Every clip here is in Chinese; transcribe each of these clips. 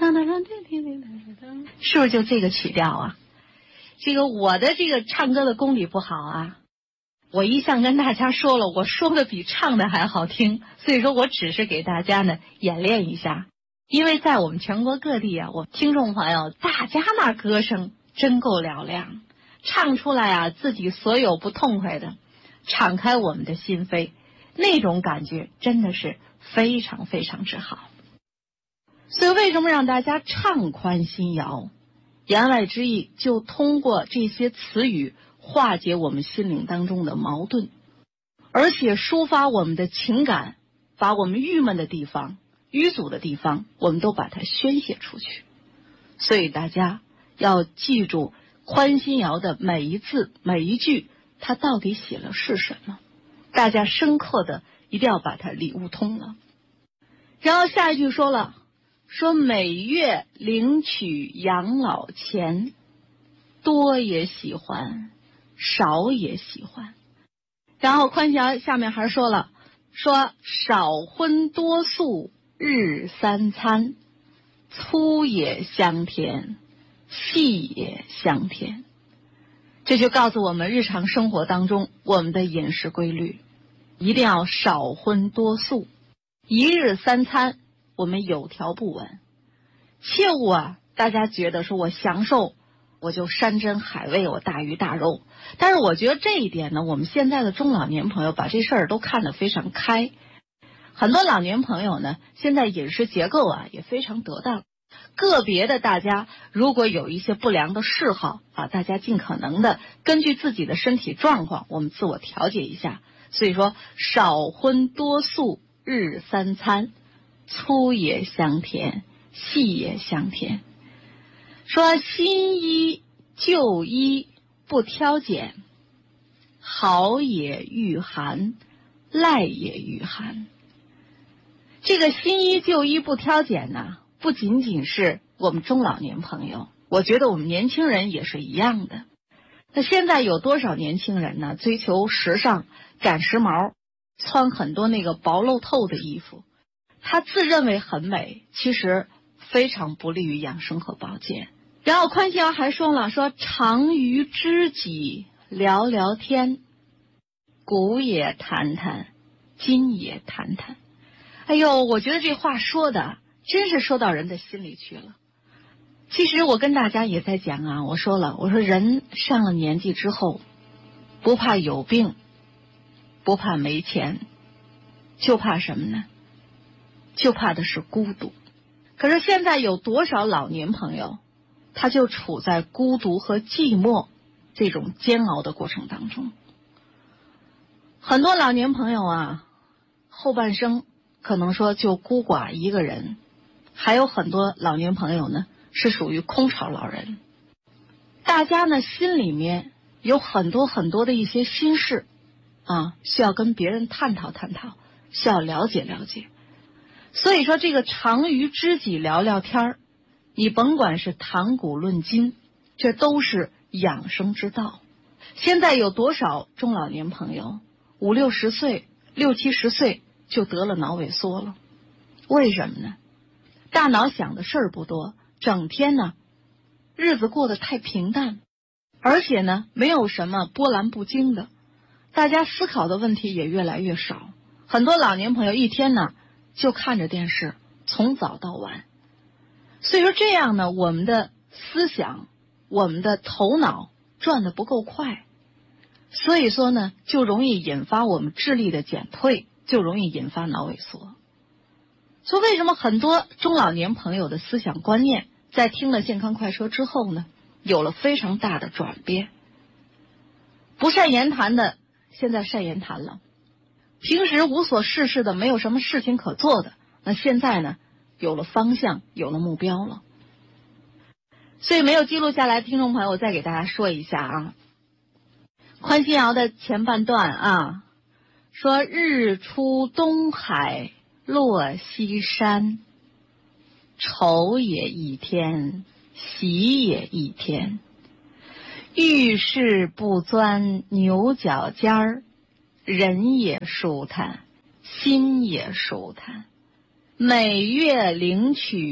是不是就这个曲调啊？这个我的这个唱歌的功底不好啊，我一向跟大家说了，我说的比唱的还好听，所以说我只是给大家呢演练一下。因为在我们全国各地啊，我听众朋友大家那歌声真够嘹亮，唱出来啊自己所有不痛快的，敞开我们的心扉，那种感觉真的是非常非常之好。所以为什么让大家唱宽心谣？言外之意就通过这些词语化解我们心灵当中的矛盾，而且抒发我们的情感，把我们郁闷的地方、淤阻的地方，我们都把它宣泄出去。所以大家要记住宽心谣的每一字每一句，它到底写了是什么，大家深刻的一定要把它理悟通了。然后下一句说了，说每月领取养老钱，多也喜欢，少也喜欢。然后宽心谣下面还说了，说少荤多素日三餐，粗也香甜，细也香甜。这就告诉我们日常生活当中我们的饮食规律一定要少荤多素，一日三餐我们有条不紊，切勿大家觉得说我享受我就山珍海味，我大鱼大肉。但是我觉得这一点呢，我们现在的中老年朋友把这事儿都看得非常开。很多老年朋友呢，现在饮食结构也非常得当。个别的大家如果有一些不良的嗜好大家尽可能的根据自己的身体状况，我们自我调节一下。所以说少荤多素日三餐，粗也香甜，细也香甜。说新衣旧衣不挑拣，好也御寒，赖也御寒。这个新衣旧衣不挑拣呢，不仅仅是我们中老年朋友，我觉得我们年轻人也是一样的。那现在有多少年轻人呢，追求时尚赶时髦，穿很多那个薄露透的衣服，他自认为很美，其实非常不利于养生和保健。然后宽心谣还说了，说常与知己聊聊天，古也谈谈，今也谈谈。哎呦，我觉得这话说的真是说到人的心里去了。其实我跟大家也在讲我说了，我说人上了年纪之后，不怕有病，不怕没钱，就怕什么呢？就怕的是孤独。可是现在有多少老年朋友，他就处在孤独和寂寞这种煎熬的过程当中。很多老年朋友后半生可能说就孤寡一个人，还有很多老年朋友呢是属于空巢老人。大家呢心里面有很多很多的一些心事需要跟别人探讨探讨，需要了解了解。所以说这个常与知己聊聊天，你甭管是谈古论今，这都是养生之道。现在有多少中老年朋友5、60岁、60、70岁就得了脑萎缩了？为什么呢？大脑想的事儿不多，整天呢日子过得太平淡，而且呢没有什么波澜不惊的，大家思考的问题也越来越少。很多老年朋友一天呢就看着电视，从早到晚。所以说这样呢，我们的思想，我们的头脑转得不够快，所以说呢就容易引发我们智力的减退，就容易引发脑萎缩。所以为什么很多中老年朋友的思想观念在听了健康快车之后呢有了非常大的转变？不善言谈的现在善言谈了，平时无所事事的没有什么事情可做的，那现在呢有了方向，有了目标了。所以没有记录下来的听众朋友，我再给大家说一下宽心谣的前半段说日出东海落西山，愁也一天，喜也一天。遇事不钻牛角尖儿，人也舒坦，心也舒坦。每月领取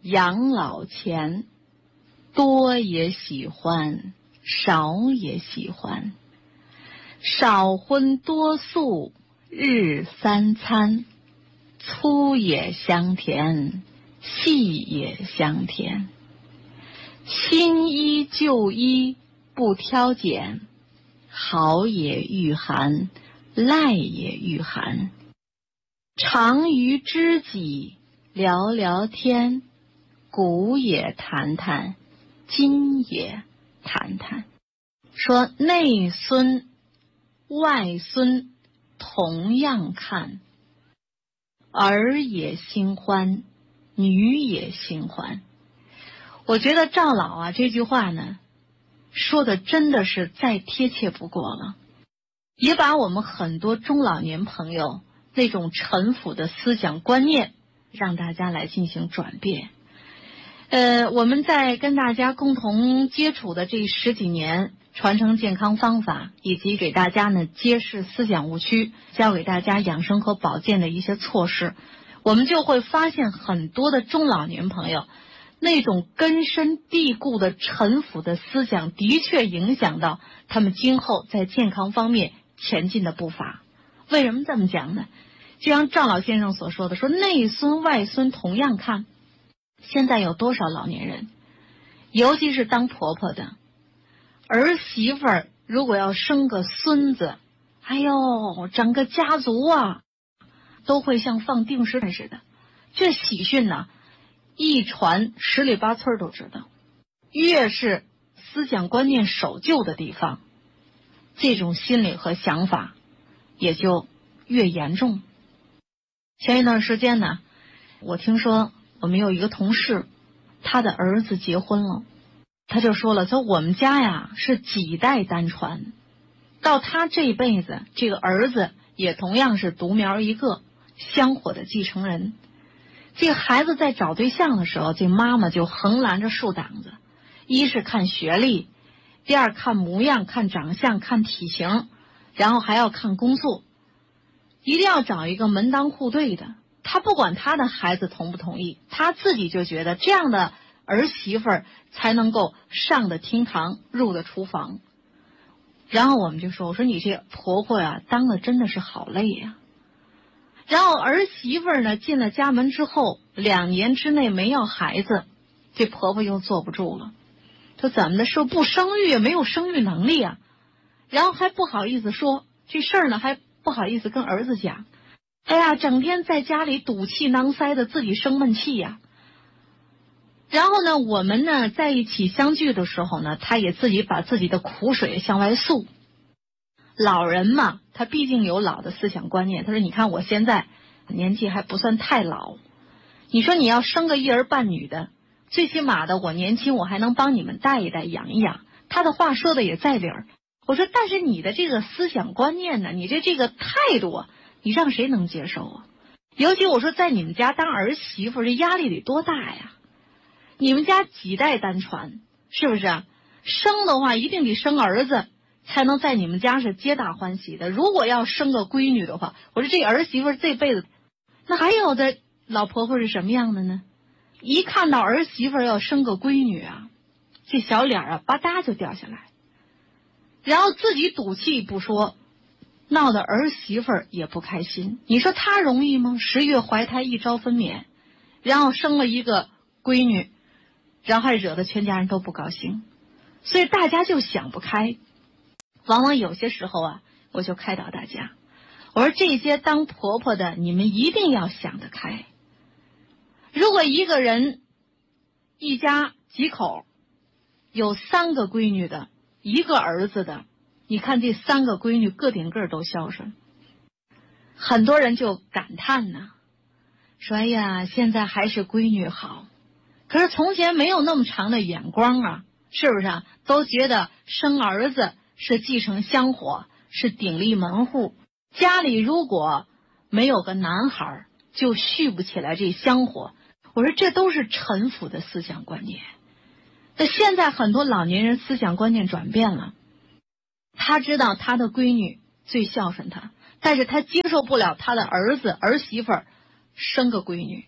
养老钱，多也喜欢，少也喜欢。少荤多素，日三餐，粗也香甜，细也香甜。新衣旧衣不挑拣，好也御寒，赖也御寒。常与知己聊聊天，古也谈谈，今也谈谈。说内孙外孙同样看，儿也心欢，女也心欢。我觉得赵老啊这句话呢，说的真的是再贴切不过了，也把我们很多中老年朋友那种陈腐的思想观念让大家来进行转变。我们在跟大家共同接触的这10几年，传承健康方法，以及给大家呢揭示思想误区，教给大家养生和保健的一些措施，我们就会发现很多的中老年朋友那种根深蒂固的陈腐的思想，的确影响到他们今后在健康方面前进的步伐。为什么这么讲呢？就像赵老先生所说的，说内孙外孙同样看。现在有多少老年人，尤其是当婆婆的儿媳妇儿，如果要生个孙子，哎呦，整个家族啊都会像放定时似的。这喜讯呢，一传10里8村都知道。越是思想观念守旧的地方，这种心理和想法也就越严重。前一段时间呢，我听说我们有一个同事，他的儿子结婚了，他就说了，说我们家呀是几代单传，到他这一辈子，这个儿子也同样是独苗一个，香火的继承人。这个孩子在找对象的时候，这妈妈就横拦着竖挡子，一是看学历，第二看模样，看长相，看体型，然后还要看工作，一定要找一个门当户对的。他不管他的孩子同不同意，他自己就觉得这样的儿媳妇儿才能够上得厅堂，入得厨房。然后我们就说，我说你这婆婆呀，当的真的是好累呀。然后儿媳妇儿呢，进了家门之后，2年之内没要孩子，这婆婆又坐不住了，说怎么的，说不生育，没有生育能力啊，然后还不好意思说这事儿呢，还不好意思跟儿子讲。哎呀，整天在家里赌气囊塞的，自己生闷气呀。然后呢，我们呢在一起相聚的时候呢，他也自己把自己的苦水向外诉。老人嘛，他毕竟有老的思想观念。他说：“你看我现在年纪还不算太老，你说你要生个1儿半女的，最起码的我年轻，我还能帮你们带一带、养一养。”他的话说的也在理儿。我说：“但是你的这个思想观念呢，你这个态度啊，你让谁能接受啊？尤其我说在你们家当儿媳妇，这压力得多大呀？你们家几代单传，是不是啊？生的话一定得生儿子，才能在你们家是皆大欢喜的。如果要生个闺女的话，我说这儿媳妇这辈子……那还有的老婆婆是什么样的呢？一看到儿媳妇要生个闺女啊，这小脸啊吧嗒就掉下来，然后自己赌气不说，闹得儿媳妇也不开心。你说她容易吗？10月怀胎1朝分娩，然后生了一个闺女，然后还惹得全家人都不高兴，所以大家就想不开。往往有些时候啊，我就开导大家，我说这些当婆婆的，你们一定要想得开。如果一个人一家几口有3个闺女的，1个儿子的，你看这3个闺女个顶个都孝顺，很多人就感叹呢，说哎呀，现在还是闺女好。可是从前没有那么长的眼光啊，是不是啊？都觉得生儿子是继承香火，是鼎立门户，家里如果没有个男孩，就续不起来这香火。我说这都是陈腐的思想观念。那现在很多老年人思想观念转变了，他知道他的闺女最孝顺他，但是他接受不了他的儿子儿媳妇生个闺女，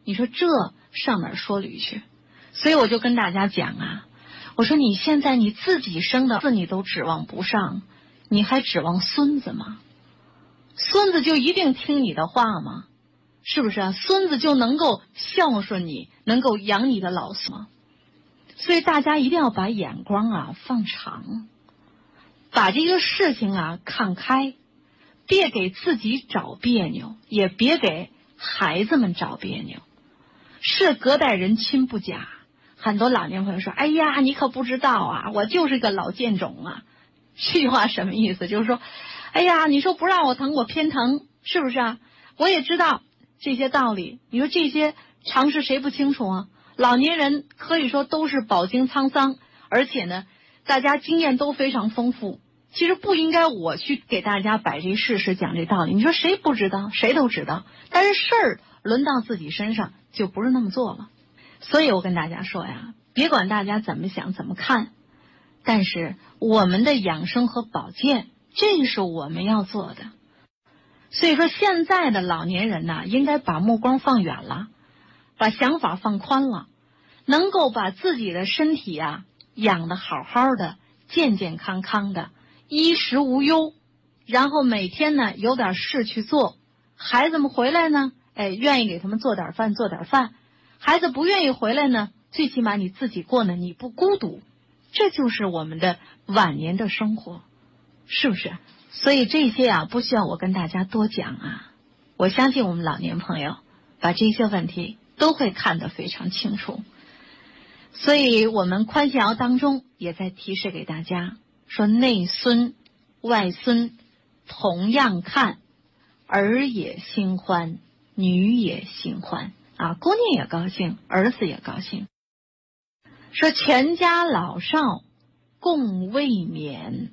你说这上哪儿说理去？所以我就跟大家讲啊，我说你现在你自己生的子你都指望不上，你还指望孙子吗？孙子就一定听你的话吗？是不是啊？孙子就能够孝顺你，能够养你的老孙吗？所以大家一定要把眼光啊放长，把这个事情啊看开，别给自己找别扭，也别给孩子们找别扭。是隔代人亲不假，很多老年朋友说，哎呀，你可不知道啊，我就是个老贱种啊。这句话什么意思？就是说，哎呀，你说不让我疼我偏疼，是不是啊？我也知道这些道理，你说这些常识谁不清楚啊？老年人可以说都是饱经沧桑，而且呢大家经验都非常丰富，其实不应该我去给大家摆这事实讲这道理，你说谁不知道？谁都知道，但是事儿轮到自己身上就不是那么做了。所以我跟大家说呀，别管大家怎么想怎么看，但是我们的养生和保健，这是我们要做的。所以说现在的老年人呢，应该把目光放远了，把想法放宽了，能够把自己的身体啊养得好好的，健健康康的，衣食无忧，然后每天呢有点事去做。孩子们回来呢，愿意给他们做点饭做点饭，孩子不愿意回来呢，最起码你自己过呢，你不孤独，这就是我们的晚年的生活，是不是？所以这些啊不需要我跟大家多讲啊，我相信我们老年朋友把这些问题都会看得非常清楚。所以我们宽限爻当中也在提示给大家说，内孙外孙同样看，儿也心欢，女也心欢啊，姑娘也高兴，儿子也高兴。说全家老少共未免，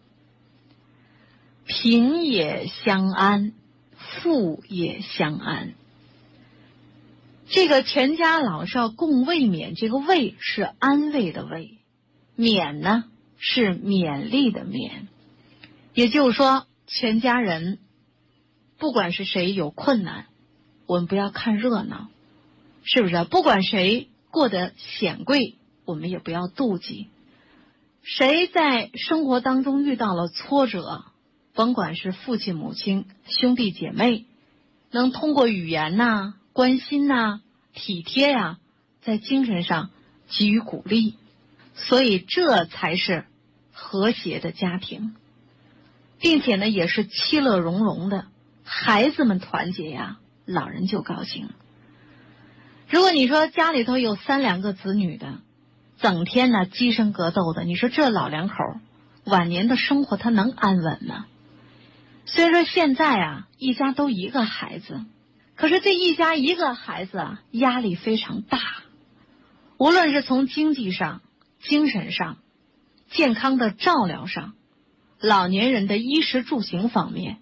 贫也相安，富也相安。这个全家老少共慰勉，这个慰是安慰的慰，勉呢是勉励的勉。也就是说，全家人不管是谁有困难，我们不要看热闹，是不是？不管谁过得显贵，我们也不要妒忌。谁在生活当中遇到了挫折，甭管是父亲母亲兄弟姐妹，能通过语言呐、关心呐、体贴呀，在精神上给予鼓励，所以这才是和谐的家庭，并且呢也是其乐融融的。孩子们团结呀，老人就高兴。如果你说家里头有3、2个子女的，整天呢鸡生格斗的，你说这老两口晚年的生活他能安稳吗？虽然说现在啊一家都一个孩子，可是这一家一个孩子啊压力非常大，无论是从经济上、精神上、健康的照料上，老年人的衣食住行方面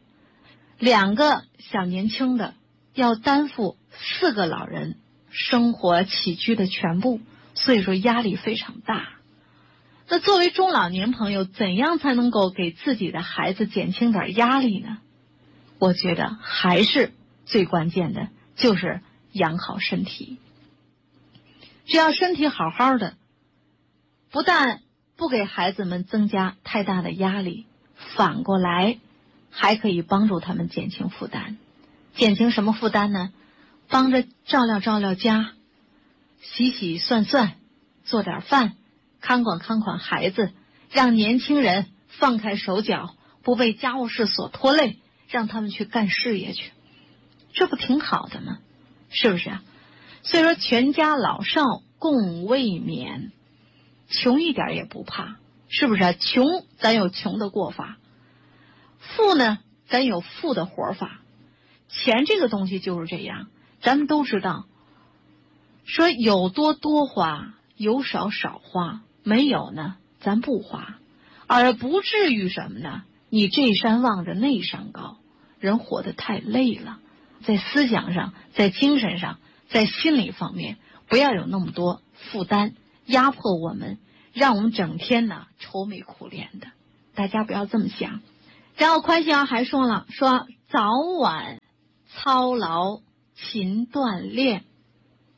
，2个小年轻的要担负4个老人生活起居的全部，所以说压力非常大。那作为中老年朋友，怎样才能够给自己的孩子减轻点压力呢？我觉得还是最关键的就是养好身体。只要身体好好的，不但不给孩子们增加太大的压力，反过来还可以帮助他们减轻负担。减轻什么负担呢？帮着照料照料家，洗洗涮涮，做点饭，看管看管孩子，让年轻人放开手脚，不被家务事所拖累，让他们去干事业去，这不挺好的吗？是不是啊？所以说全家老少共慰勉，穷一点也不怕，是不是啊？穷咱有穷的过法，富呢咱有富的活法。钱这个东西就是这样，咱们都知道，说有多多花，有少少花，没有呢咱不花，而不至于什么呢？你这山望着那山高，人活得太累了，在思想上，在精神上，在心理方面，不要有那么多负担压迫我们，让我们整天呢愁眉苦脸的，大家不要这么想。然后宽限还说了，说早晚操劳勤锻炼，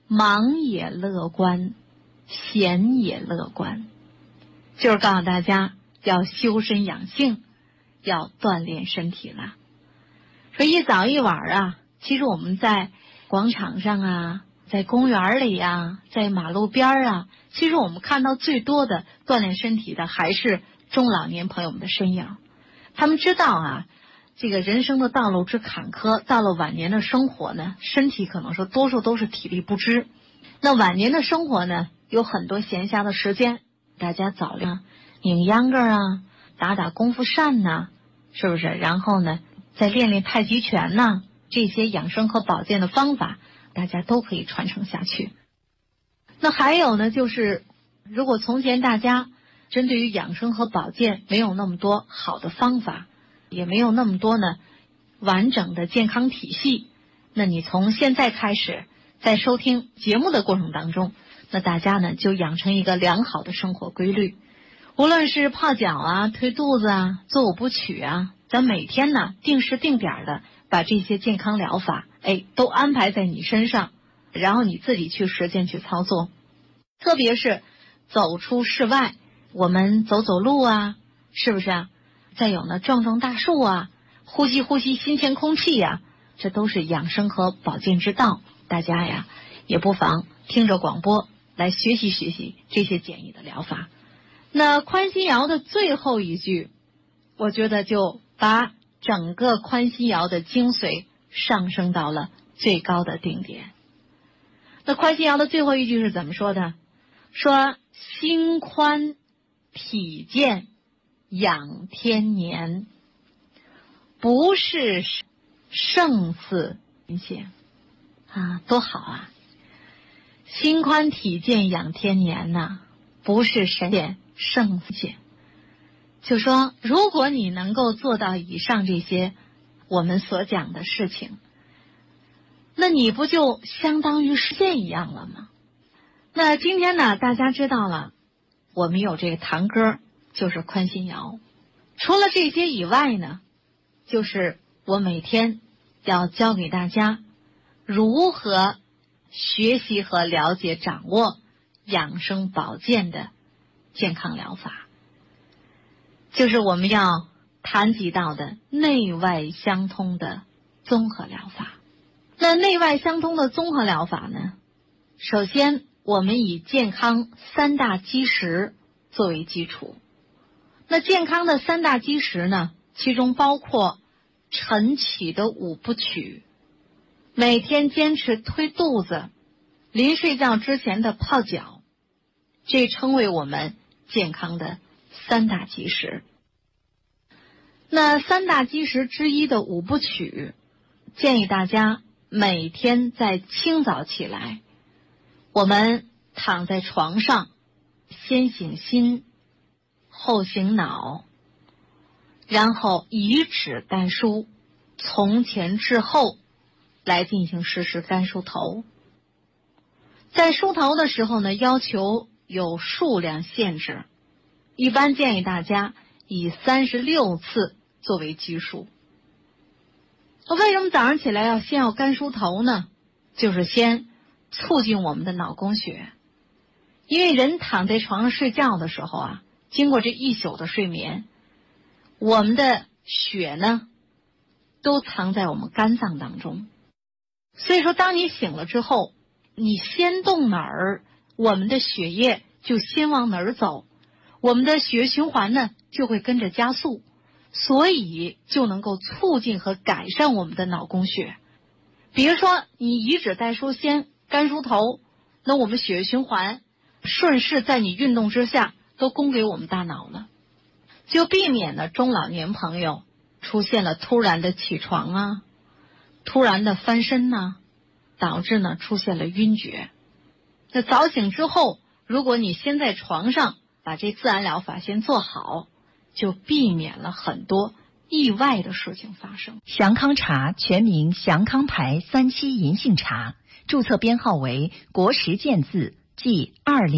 忙也乐观，闲也乐观，就是告诉大家要修身养性，要锻炼身体了。说一早一晚啊，其实我们在广场上啊，在公园里啊，在马路边啊，其实我们看到最多的锻炼身体的还是中老年朋友们的身影。他们知道啊，这个人生的道路之坎坷，到了晚年的生活呢，身体可能说多数都是体力不支。那晚年的生活呢，有很多闲暇的时间，大家早上拧秧歌啊，打打功夫扇呐，是不是？然后呢，再练练太极拳呐，这些养生和保健的方法，大家都可以传承下去。那还有呢，就是如果从前大家针对于养生和保健没有那么多好的方法，也没有那么多呢完整的健康体系，那你从现在开始，在收听节目的过程当中，那大家呢就养成一个良好的生活规律。无论是泡脚啊、推肚子啊、做五部曲啊，咱每天呢定时定点的把这些健康疗法都安排在你身上，然后你自己去实践去操作。特别是走出室外，我们走走路啊，是不是啊？再有呢，撞撞大树啊，呼吸呼吸新鲜空气呀，这都是养生和保健之道。大家呀，也不妨听着广播来学习学习这些简易的疗法。那宽心谣的最后一句，我觉得就把整个宽心谣的精髓上升到了最高的顶点。那宽心谣的最后一句是怎么说的？说心宽体健养天年，不是胜似神仙啊，多好啊！心宽体健养天年呐，不是神仙胜似仙。就说如果你能够做到以上这些我们所讲的事情，那你不就相当于实现一样了吗？那今天呢，大家知道了，我们有这个堂歌，就是宽心谣。除了这些以外呢，就是我每天要教给大家如何学习和了解掌握养生保健的健康疗法，就是我们要谈及到的内外相通的综合疗法。那内外相通的综合疗法呢，首先我们以健康三大基石作为基础。那健康的三大基石呢，其中包括晨起的五部曲，每天坚持推肚子，临睡觉之前的泡脚，这称为我们健康的三大基石。那三大基石之一的五部曲，建议大家每天在清早起来，我们躺在床上，先醒心，后醒脑，然后以指干梳，从前至后来进行实时干梳头。在梳头的时候呢，要求有数量限制，一般建议大家以36次作为基数。为什么早上起来先要干梳头呢？就是先促进我们的脑供血。因为人躺在床上睡觉的时候啊，经过这一宿的睡眠，我们的血呢都藏在我们肝脏当中。所以说当你醒了之后，你先动哪儿，我们的血液就先往哪儿走，我们的血液循环呢就会跟着加速，所以就能够促进和改善我们的脑供血。比如说你以指代梳，先干梳头，那我们血液循环顺势在你运动之下都供给我们大脑了，就避免了中老年朋友出现了突然的起床啊，突然的翻身啊，导致呢出现了晕厥。那早醒之后，如果你先在床上把这自然疗法先做好，就避免了很多意外的事情发生。 祥康茶全名祥康牌3期银杏茶，注册编号为国时健字即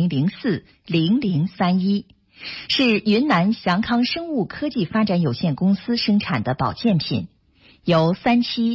20040031，是云南祥康生物科技发展有限公司生产的保健品，由3期